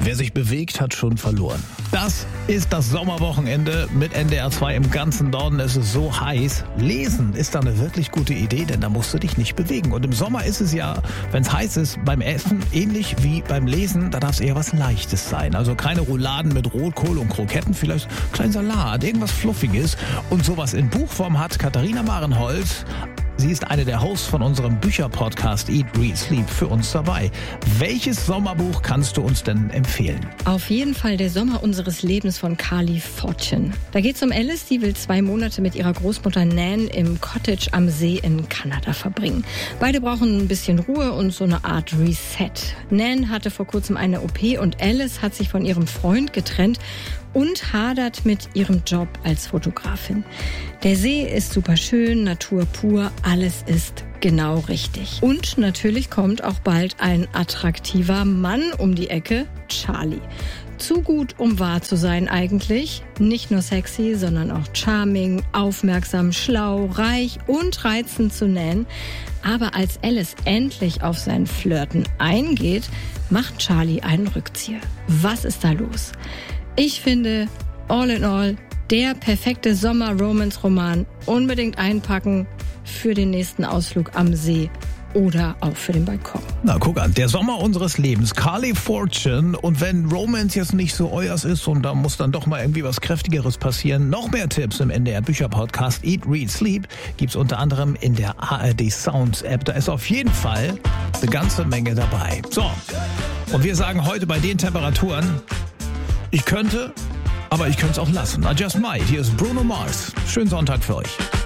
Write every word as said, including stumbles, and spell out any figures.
Wer sich bewegt, hat schon verloren. Das ist das Sommerwochenende mit N D R zwei im ganzen Norden. Es ist so heiß. Lesen ist da eine wirklich gute Idee, denn da musst du dich nicht bewegen. Und im Sommer ist es ja, wenn es heiß ist, beim Essen ähnlich wie beim Lesen. Da darf es eher was Leichtes sein. Also keine Rouladen mit Rotkohl und Kroketten, vielleicht ein kleiner Salat, irgendwas Fluffiges. Und sowas in Buchform hat Katharina Marenholz. Sie ist eine der Hosts von unserem Bücherpodcast Eat, Read, Sleep für uns dabei. Welches Sommerbuch kannst du uns denn empfehlen? Auf jeden Fall Der Sommer unseres Lebens von Carly Fortune. Da geht es um Alice, die will zwei Monate mit ihrer Großmutter Nan im Cottage am See in Kanada verbringen. Beide brauchen ein bisschen Ruhe und so eine Art Reset. Nan hatte vor kurzem eine O P und Alice hat sich von ihrem Freund getrennt und hadert mit ihrem Job als Fotografin. Der See ist super schön, Natur pur, alles ist genau richtig. Und natürlich kommt auch bald ein attraktiver Mann um die Ecke, Charlie. Zu gut, um wahr zu sein eigentlich. Nicht nur sexy, sondern auch charming, aufmerksam, schlau, reich und reizend zu nennen. Aber als Alice endlich auf sein Flirten eingeht, macht Charlie einen Rückzieher. Was ist da los? Ich finde, all in all, der perfekte Sommer-Romance-Roman. Unbedingt einpacken für den nächsten Ausflug am See oder auch für den Balkon. Na, guck an, Der Sommer unseres Lebens, Carly Fortune. Und wenn Romance jetzt nicht so euers ist und da muss dann doch mal irgendwie was Kräftigeres passieren, noch mehr Tipps im N D R Bücherpodcast Eat, Read, Sleep gibt's unter anderem in der A R D Sounds App. Da ist auf jeden Fall eine ganze Menge dabei. So, und wir sagen heute bei den Temperaturen, ich könnte, aber ich könnte es auch lassen. I just might. Hier ist Bruno Mars. Schönen Sonntag für euch.